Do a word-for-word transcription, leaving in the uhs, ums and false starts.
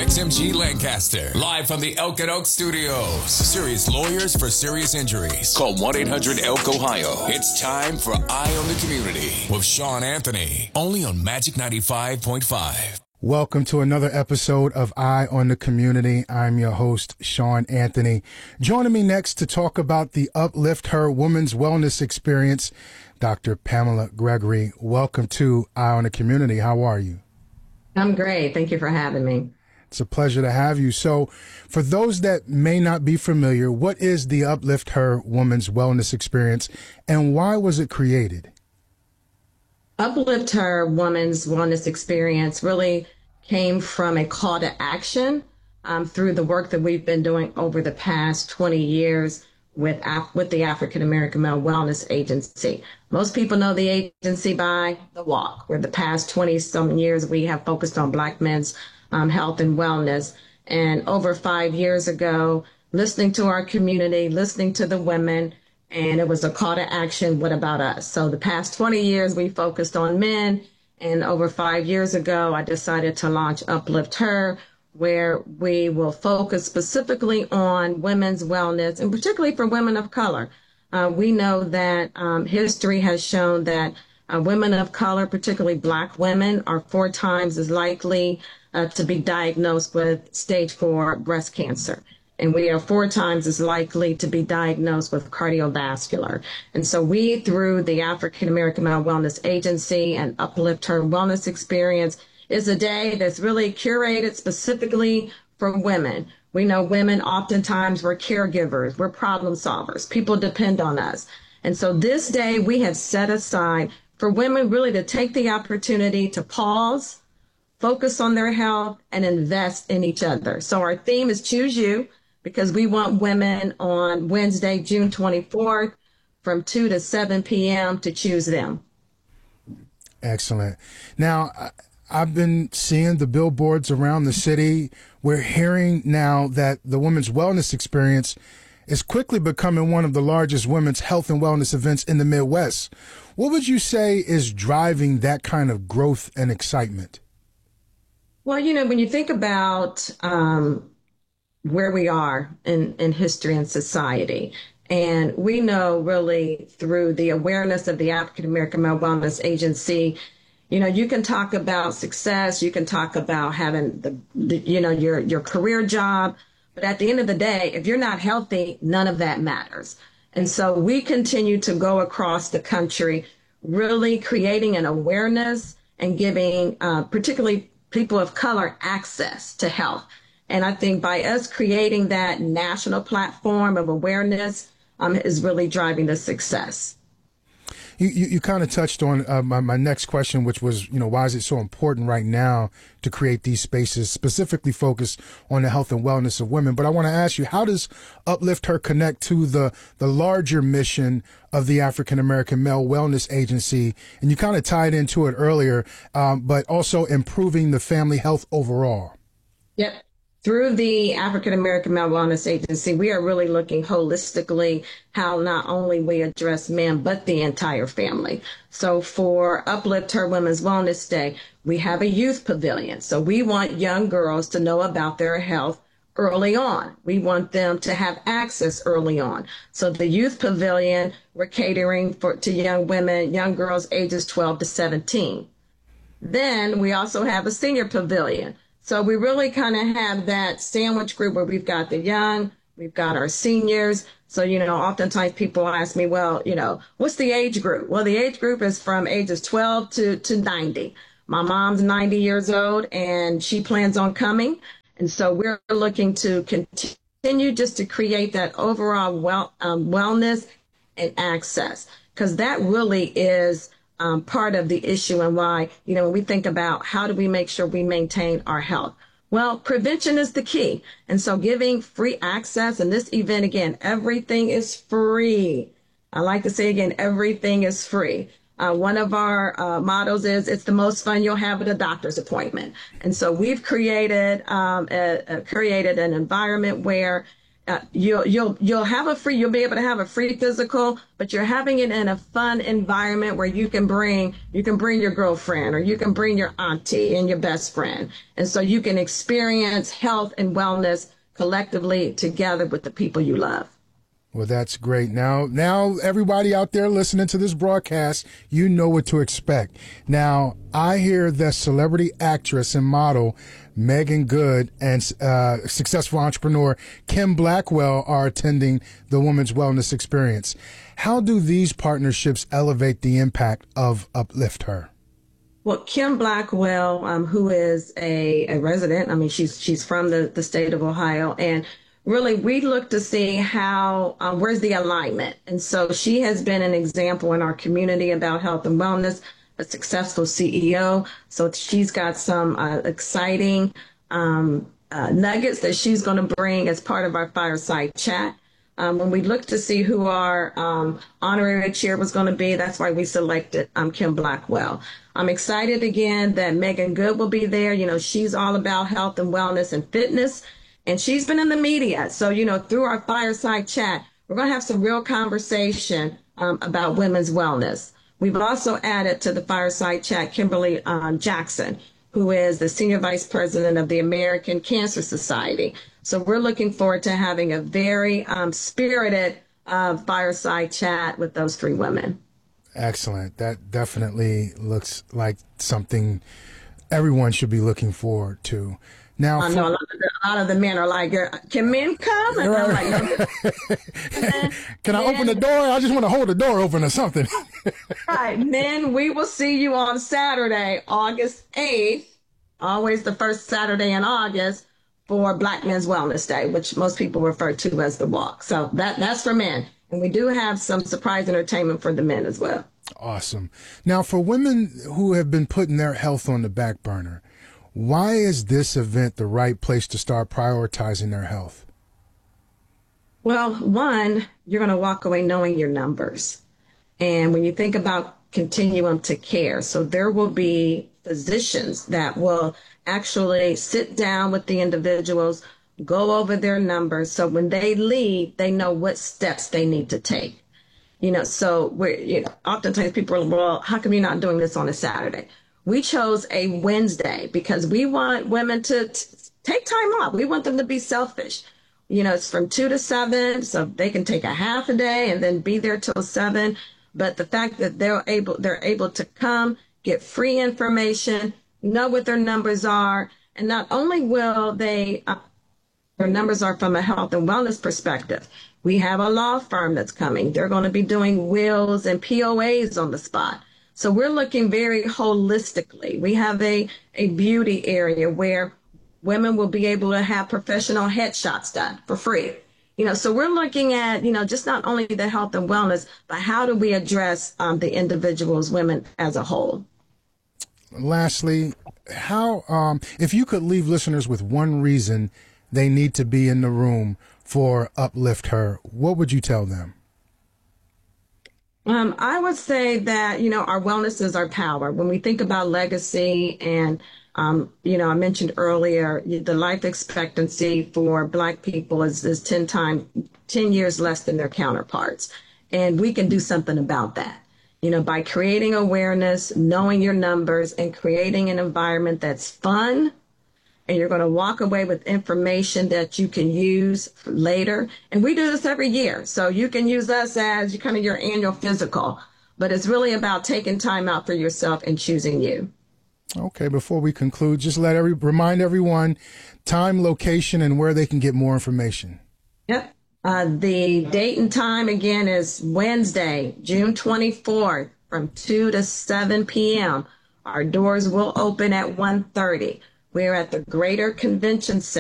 X M G Lancaster, live from the Elk and Oak Studios. Serious lawyers for serious injuries. Call one eight hundred elk ohio. It's time for Eye on the Community with Sean Anthony, only on Magic ninety-five point five. Welcome to another episode of Eye on the Community. I'm your host, Sean Anthony. Joining me next to talk about the Uplift Her Women's Wellness Experience, Doctor Pamela Gregory. Welcome to Eye on the Community. How are you? I'm great. Thank you for having me. It's a pleasure to have you. So for those that may not be familiar, what is the Uplift Her Women's Wellness Experience and why was it created? Uplift Her Women's Wellness Experience really came from a call to action um, through the work that we've been doing over the past twenty years with Af- with the African American Male Wellness Agency. Most people know the agency by the walk, where the past twenty some years we have focused on Black men's um, health and wellness. And over five years ago, listening to our community, listening to the women, and it was a call to action, what about us? So the past twenty years, we focused on men. And over five years ago, I decided to launch Uplift Her, where we will focus specifically on women's wellness, and particularly for women of color. Uh, we know that um, history has shown that uh, women of color, particularly Black women, are four times as likely uh, to be diagnosed with stage four breast cancer. And we are four times as likely to be diagnosed with cardiovascular. And so we, through the African American Male Wellness Agency and Uplift Her Wellness Experience, is a day that's really curated specifically for women. We know women oftentimes we're caregivers, we're problem solvers, people depend on us. And so this day we have set aside for women really to take the opportunity to pause, focus on their health, and invest in each other. So our theme is Choose You, because we want women on Wednesday, June twenty-fourth, from two to seven p.m. to choose them. Excellent. Now, I've been seeing the billboards around the city. We're hearing now that the Women's Wellness Experience is quickly becoming one of the largest women's health and wellness events in the Midwest. What would you say is driving that kind of growth and excitement? Well, you know, when you think about um, where we are in, in history and society, and we know really through the awareness of the African American Male Wellness Agency, you know, you can talk about success, you can talk about having the, the, you know, your, your career job, but at the end of the day, if you're not healthy, none of that matters. And so we continue to go across the country, really creating an awareness and giving uh, particularly people of color access to health. And I think by us creating that national platform of awareness um, is really driving the success. You, you, you kind of touched on uh, my, my next question, which was, you know, why is it so important right now to create these spaces specifically focused on the health and wellness of women? But I want to ask you, how does Uplift Her connect to the, the larger mission of the African American Male Wellness Agency? And you kind of tied into it earlier, um, but also improving the family health overall. Yep. Through the African American Male Wellness Agency, we are really looking holistically how not only we address men, but the entire family. So for Uplift Her Women's Wellness Day, we have a youth pavilion. So we want young girls to know about their health early on. We want them to have access early on. So the youth pavilion, we're catering for to young women, young girls ages twelve to seventeen. Then we also have a senior pavilion. So we really kind of have that sandwich group where we've got the young, we've got our seniors. So, you know, oftentimes people ask me, well, you know, what's the age group? Well, the age group is from ages twelve to, to ninety. My mom's ninety years old and she plans on coming. And so we're looking to continue just to create that overall well, um, wellness and access, because that really is Um, part of the issue and why, you know, when we think about how do we make sure we maintain our health? Well, prevention is the key. And so giving free access, and this event, again, everything is free. I like to say again, everything is free. Uh, one of our uh, mottos is it's the most fun you'll have at a doctor's appointment. And so we've created um, a, a, created an environment where Uh, you'll you'll you'll have a free you'll be able to have a free physical, but you're having it in a fun environment where you can bring you can bring your girlfriend, or you can bring your auntie and your best friend, and so you can experience health and wellness collectively together with the people you love. Well, that's great. Now, now everybody out there listening to this broadcast, you know what to expect. Now, I hear that celebrity actress and model Meagan Good and uh, successful entrepreneur Kim Blackwell are attending the Women's Wellness Experience. How do these partnerships elevate the impact of Uplift Her? Well, Kim Blackwell, um, who is a, a resident, I mean, she's she's from the, the state of Ohio, and really, we look to see how, um, where's the alignment? And so she has been an example in our community about health and wellness, a successful C E O. So she's got some uh, exciting um, uh, nuggets that she's going to bring as part of our fireside chat. Um, when we look to see who our um, honorary chair was going to be, that's why we selected um, Kim Blackwell. I'm excited again that Meagan Good will be there. You know, she's all about health and wellness and fitness. And she's been in the media. So, you know, through our fireside chat, we're going to have some real conversation um, about women's wellness. We've also added to the fireside chat Kimberly um, Jackson, who is the Senior Vice President of the American Cancer Society. So we're looking forward to having a very um, spirited uh, fireside chat with those three women. Excellent. That definitely looks like something everyone should be looking forward to. Now, I know a lot, of the, a lot of the men are like, can men come? And I'm like, no. Can I men, open the door? I just want to hold the door open or something. Right. Men, we will see you on Saturday, August eighth, always the first Saturday in August, for Black Men's Wellness Day, which most people refer to as the walk. So that that's for men. And we do have some surprise entertainment for the men as well. Awesome. Now, for women who have been putting their health on the back burner, why is this event the right place to start prioritizing their health? Well, one, you're going to walk away knowing your numbers. And when you think about continuum to care, so there will be physicians that will actually sit down with the individuals, go over their numbers. So when they leave, they know what steps they need to take. You know, so we're, you know, oftentimes people are, well, how come you're not doing this on a Saturday? We chose a Wednesday because we want women to t- take time off. We want them to be selfish. You know, it's from two to seven, so they can take a half a day and then be there till seven. But the fact that they're able, they're able to come, get free information, know what their numbers are, and not only will they, uh, their numbers are from a health and wellness perspective. We have a law firm that's coming. They're going to be doing wills and P O As on the spot. So we're looking very holistically. We have a, a beauty area where women will be able to have professional headshots done for free. You know, so we're looking at, you know, just not only the health and wellness, but how do we address um, the individuals, women as a whole? Lastly, how, um, if you could leave listeners with one reason they need to be in the room for Uplift Her, what would you tell them? Um, I would say that, you know, our wellness is our power. When we think about legacy and, um, you know, I mentioned earlier, the life expectancy for Black people is, is ten times, ten years less than their counterparts. And we can do something about that, you know, by creating awareness, knowing your numbers, and creating an environment that's fun. And you're going to walk away with information that you can use later. And we do this every year. So you can use us as kind of your annual physical. But it's really about taking time out for yourself and choosing you. Okay, before we conclude, just let every remind everyone time, location, and where they can get more information. Yep. Uh, the date and time, again, is Wednesday, June twenty-fourth from two to seven p.m. Our doors will open at one thirty. We're at the Greater Convention Center.